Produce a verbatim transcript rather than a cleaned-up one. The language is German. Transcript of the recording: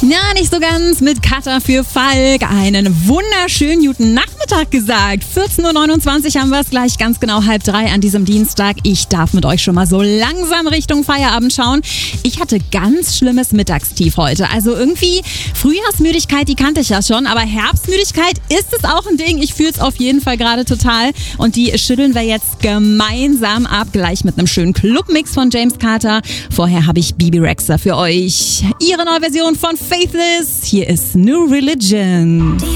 Na, nicht so ganz mit Cutter für Falk. Einen wunderschönen guten Nachmittag gesagt. vierzehn Uhr neunundzwanzig haben wir es, gleich ganz genau halb drei an diesem Dienstag. Ich darf mit euch schon mal so langsam Richtung Feierabend schauen. Ich hatte ganz schlimmes Mittagstief heute. Also irgendwie Frühjahrsmüdigkeit, die kannte ich ja schon. Aber Herbstmüdigkeit ist es auch ein Ding. Ich fühle es auf jeden Fall gerade total. Und die schütteln wir jetzt gemeinsam ab. Gleich mit einem schönen Clubmix von James Carter. Vorher habe ich Bebe Rexha für euch. Ihre neue Version von Faithless. Hier ist New Religion.